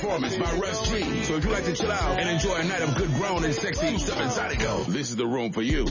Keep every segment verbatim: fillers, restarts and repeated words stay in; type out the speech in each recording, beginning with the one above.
performance by Russ G. So if you like to chill out and enjoy a night of good grown and sexy stuff and Zydeco, this is the room for you.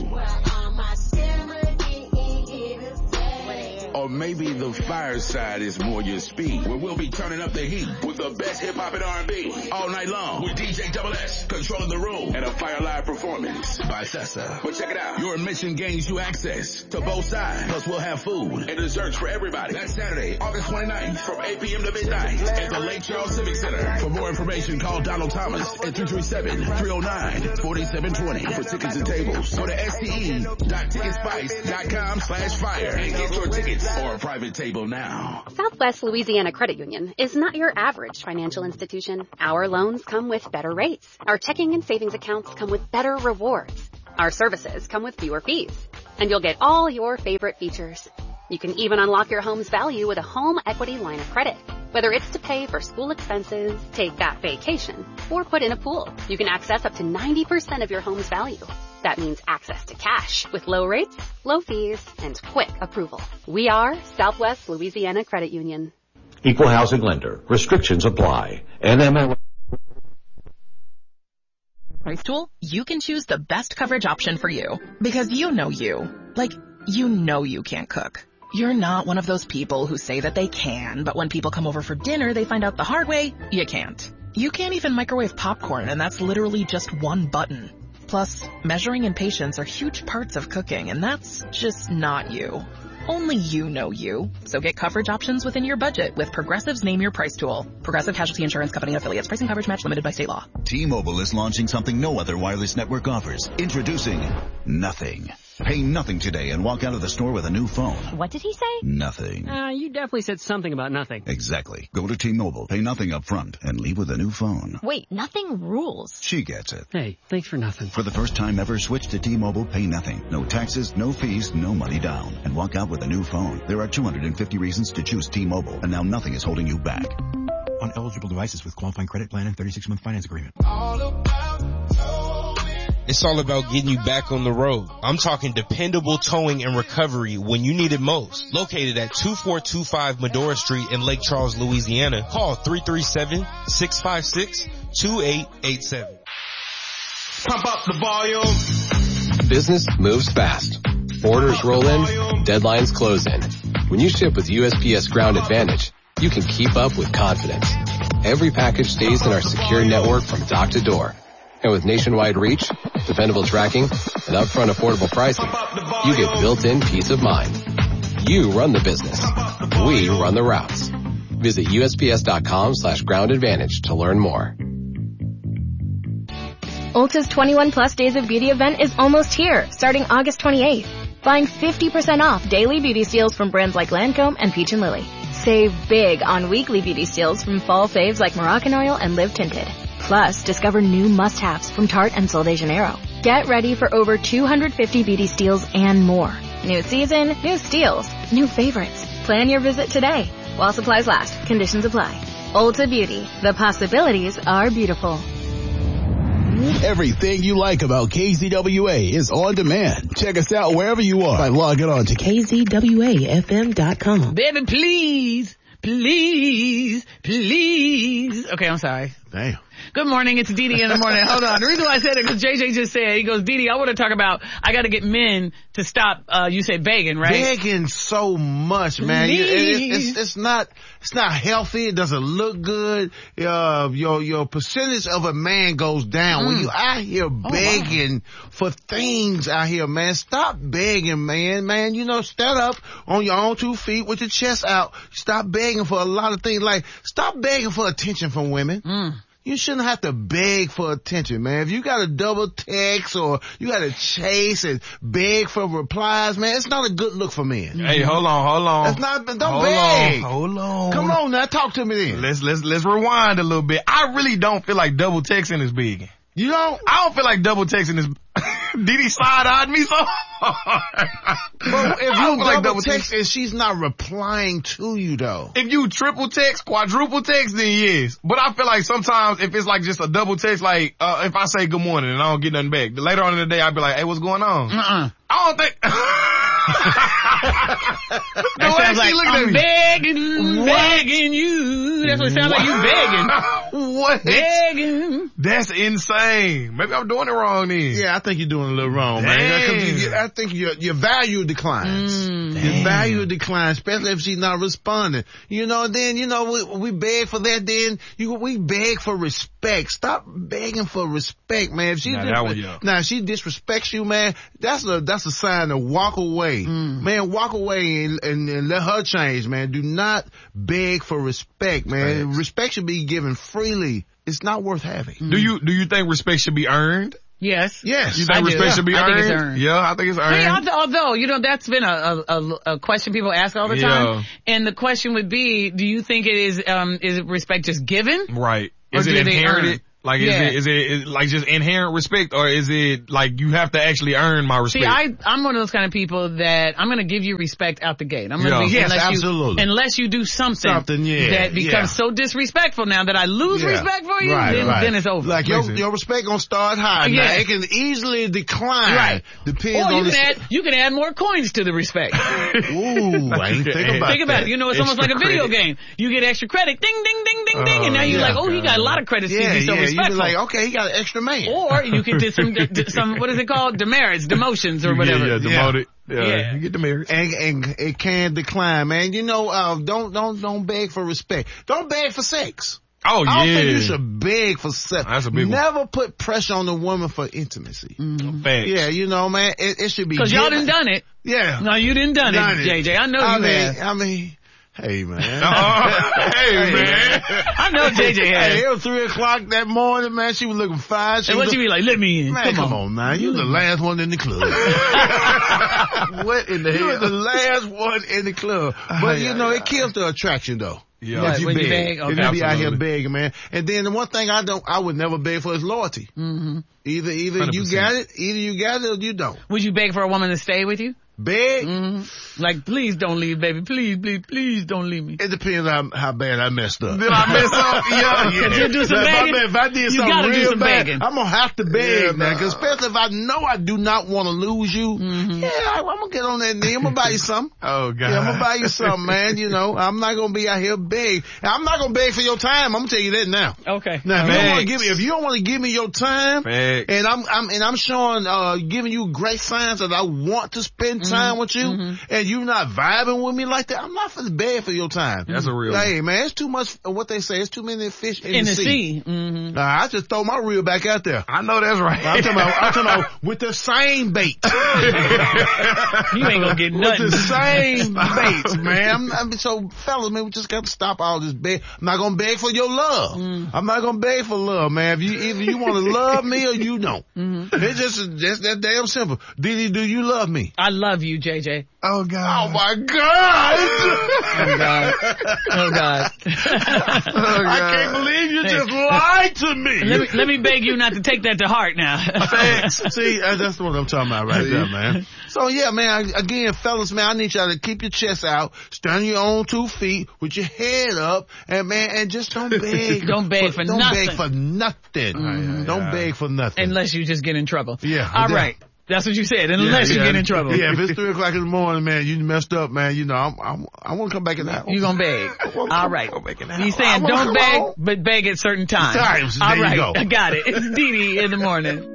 Or maybe the fireside is more your speed, where we'll be turning up the heat with the best hip-hop and R and B all night long with D J Double S controlling the room and a Fire Live performance by Sessa. But check it out. Your admission gains you access to both sides. Plus we'll have food and desserts for everybody. That's Saturday, August twenty-ninth from eight p.m. to midnight at the Lake Charles Civic Center. For more information, call Donald Thomas at three three seven, three oh nine, four seven two oh for tickets and tables. Go to S T E dot ticketspice dot com slash fire and get your tickets or a private table now. Southwest Louisiana Credit Union is not your average financial institution. Our loans come with better rates. Our checking and savings accounts come with better rewards. Our services come with fewer fees. And you'll get all your favorite features. You can even unlock your home's value with a home equity line of credit. Whether it's to pay for school expenses, take that vacation, or put in a pool, you can access up to ninety percent of your home's value. That means access to cash with low rates, low fees, and quick approval. We are Southwest Louisiana Credit Union. Equal housing lender. Restrictions apply. N M L S. Price Tool, you can choose the best coverage option for you. Because you know you. Like, you know you can't cook. You're not one of those people who say that they can, but when people come over for dinner, they find out the hard way, you can't. You can't even microwave popcorn, and that's literally just one button. Plus, measuring and patience are huge parts of cooking, and that's just not you. Only you know you. So get coverage options within your budget with Progressive's Name Your Price Tool. Progressive Casualty Insurance Company and Affiliates. Pricing coverage match limited by state law. T-Mobile is launching something no other wireless network offers. Introducing Nothing. Pay nothing today and walk out of the store with a new phone. What did he say? Nothing. Uh, you definitely said something about nothing. Exactly. Go to T-Mobile, pay nothing up front, and leave with a new phone. Wait, nothing rules. She gets it. Hey, thanks for nothing. For the first time ever, switch to T-Mobile, pay nothing. No taxes, no fees, no money down. And walk out with a new phone. There are two hundred fifty reasons to choose T-Mobile, and now nothing is holding you back. On eligible devices with qualifying credit plan and thirty-six month finance agreement. All about It's all about getting you back on the road. I'm talking dependable towing and recovery when you need it most. Located at two four two five Medora Street in Lake Charles, Louisiana. Call three three seven, six five six, two eight eight seven. Pump up the volume. Business moves fast. Orders roll in, deadlines close in. When you ship with U S P S Ground Advantage, you can keep up with confidence. Every package stays in our secure network from dock to door. And with nationwide reach, dependable tracking, and upfront affordable pricing, you get built-in peace of mind. You run the business. We run the routes. Visit U S P S dot com slash ground advantage to learn more. Ulta's twenty-one plus Days of Beauty event is almost here, starting August twenty-eighth. Buying fifty percent off daily beauty steals from brands like Lancome and Peach and Lily. Save big on weekly beauty steals from fall faves like Moroccan Oil and Live Tinted. Plus, discover new must-haves from Tarte and Sol de Janeiro. Get ready for over two hundred fifty beauty steals and more. New season, new steals, new favorites. Plan your visit today. While supplies last, conditions apply. Ulta Beauty. The possibilities are beautiful. Everything you like about K Z W A is on demand. Check us out wherever you are by logging on to K Z W A F M dot com. Baby, please, please, please. Okay, I'm sorry. Damn. Good morning, it's Dee Dee in the morning. Hold on. The reason why I said it because J J just said, he goes, Dee Dee, I want to talk about, I got to get men to stop, uh, you said begging, right? Begging so much, man. You, it, it's, it's not, it's not healthy. It doesn't look good. Uh, your, your percentage of a man goes down. Mm. When you out here begging oh, wow. for things out here, man, stop begging, man. Man, you know, stand up on your own two feet with your chest out. Stop begging for a lot of things. Like, stop begging for attention from women. Mm. You shouldn't have to beg for attention, man. If you got to double text or you got to chase and beg for replies, man, it's not a good look for men. Hey, hold on, hold on. That's not, don't hold beg. On, hold on. Come on now, talk to me then. Let's, let's, let's rewind a little bit. I really don't feel like double texting is begging. You don't? I don't feel like double texting is, did he side-eyed me so hard? But if you double like double text text and she's not replying to you though. If you triple text, quadruple text, then yes. But I feel like sometimes if it's like just a double text, like, uh, if I say good morning and I don't get nothing back, later on in the day I'll be like, hey, what's going on? Uh-uh. I don't think. That sounds like, I'm begging, begging you. That's what it sounds like, you begging. What? Begging. That's insane. Maybe I'm doing it wrong then. Yeah, I think you're doing a little wrong, Damn. man. You, I think your your value declines. Mm. Your value declines, especially if she's not responding. You know, then, you know, we, we beg for that, then you we beg for respect. Stop begging for respect, man. If she Nah, dis- that one, yeah. now if she disrespects you, man, that's a that's a sign to walk away. Mm. Man, walk away and, and, and let her change, man. Do not beg for respect, man. Thanks. Respect should be given freely. It's not worth having. Do you do you think respect should be earned? Yes. Yes. You think I do. respect should be I earned? think it's earned. Yeah, I think it's earned. Hey, although, although, you know, that's been a, a, a question people ask all the time. Yeah. And the question would be, do you think it is, um, is respect just given? Right. Or Is it do they inherited? earn? Like, is Yeah. it, is it, is, like, just inherent respect, or is it, like, you have to actually earn my respect? See, I, I'm one of those kind of people that I'm going to give you respect out the gate. I'm going to Yeah. be, Yes, unless absolutely. you, unless you do something, Something, yeah, that becomes yeah. so disrespectful now that I lose Yeah. respect for you, Right, then, right. then it's over. Like your, Listen. your respect gonna start high. Yeah. Now it can easily decline. Right. Depends or on you the. can add, you can add more coins to the respect. Ooh, I ain't think about Think about that. it. You know, it's almost like Extra a video credit. game. You get extra credit. Ding, ding, ding, ding, ding. And now you're yeah. like, oh, he got a lot of credits Yeah, to be so yeah. You be respectful. like, okay, he got an extra man. Or you can do some, d- some, what is it called? Demerits, demotions or whatever. Yeah, yeah, demoted. Yeah. Yeah. You get the marriage. And, and it can decline, man. You know, uh, don't don't don't beg for respect. Don't beg for sex. Oh, I don't yeah. think you should beg for sex. That's a big one. Never put pressure on the woman for intimacy. Facts. Yeah, you know, man, it, it should be. Cause y'all given. done done it. Yeah. No, you didn't done, Done it, it. J J. I know I you mean, have. I mean, hey, man. Uh, hey, man. I know J J has. Hey, it was three o'clock that morning, man. She was looking fine. She And what was you be like, let me in. Man, come, come on. on, man. You the last one in the club. What in the You hell? was the last one in the club. But, you know, it kills the attraction, though. Yeah. What, If you when you beg. beg? Okay. If you be out here Absolutely. begging, man. And then the one thing I don't, I would never beg for is loyalty. Mm-hmm. Either, either one hundred you percent. got it, either you got it or you don't. Would you beg for a woman to stay with you? Beg? Mm-hmm. Like, please don't leave, baby. Please, please, please don't leave me. It depends how, how bad I messed up. Did I mess up? Yeah, yeah. Cause you do some If I, begging. if I did You something gotta do real some bad, begging. I'm gonna have to beg Yeah, now, nah. cause especially if I know I do not want to lose you, Mm-hmm. yeah, I, I'm gonna get on that knee. I'm gonna buy you something. Oh, God. Yeah, I'm gonna buy you something, man. You know, I'm not gonna be out here beg. I'm not gonna beg for your time. I'm gonna tell you that now. Okay. Now, if you don't want to Facts. give me, if you don't want to give me your time, Facts. and I'm, I'm, and I'm showing, uh, giving you great signs that I want to spend time with you, and you not vibing with me like that, I'm not for the beg for your time. That's a real Hey, man, it's too much. uh, What they say, it's too many fish in, In the, the sea. sea. Mm-hmm. Nah, I just throw my reel back out there. I know that's right. I'm talking about, I'm talking about with the same bait. You ain't gonna get With nothing. the same bait, man. I'm, I'm, so, fellas, man, we just got to stop all this beg. I'm not gonna beg for your love. Mm. I'm not gonna beg for love, man. If you either you want to love me or you don't. Mm-hmm. It's just just that damn simple. Didi, do you love me? I love you, J J. Oh, God. Oh my God! Oh God. Oh God. I can't believe you just lied to me. Let me let me beg you not to take that to heart now. Thanks. See, uh, that's what I'm talking about right there, man. So yeah, man, I, again, fellas, man, I need y'all to keep your chest out, stand on your own two feet with your head up, and man, and just don't beg. Don't beg for don't nothing. beg for nothing. Mm-hmm. Don't beg for nothing. Unless you just get in trouble. Yeah. All right. That's what you said. Unless yeah, you yeah. get in trouble. Yeah, if it's three o'clock in the morning, man, you messed up, man. You know, I'm, I'm, I want to come back in the house. You gonna beg. All right. He's saying I wanna don't come beg, home. but beg at certain times. Times. All There you right. go. I got it. It's Dee Dee in the morning.